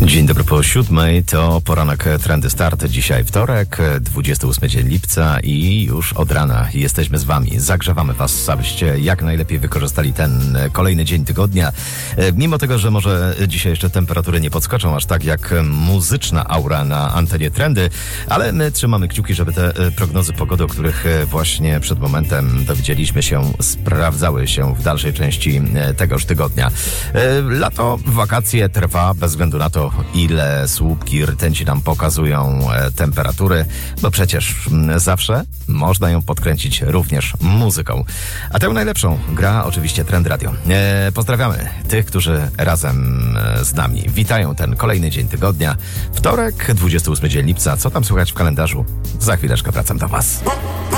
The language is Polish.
Dzień dobry po 7:00, to poranek Trendy Start. Dzisiaj wtorek, 28 dzień lipca i już od rana jesteśmy z wami. Zagrzewamy was, abyście jak najlepiej wykorzystali ten kolejny dzień tygodnia. Mimo tego, że może dzisiaj jeszcze temperatury nie podskoczą aż tak jak muzyczna aura na antenie Trendy, ale my trzymamy kciuki, żeby te prognozy pogody, o których właśnie przed momentem dowiedzieliśmy się, sprawdzały się w dalszej części tegoż tygodnia. Lato, wakacje trwa bez względu na to, ile słupki rtęci nam pokazują temperatury, bo przecież zawsze można ją podkręcić również muzyką. A tę najlepszą gra oczywiście Trend Radio. Pozdrawiamy tych, którzy razem z nami witają ten kolejny dzień tygodnia. Wtorek, 28 dzień lipca. Co tam słychać w kalendarzu? Za chwileczkę wracam do was.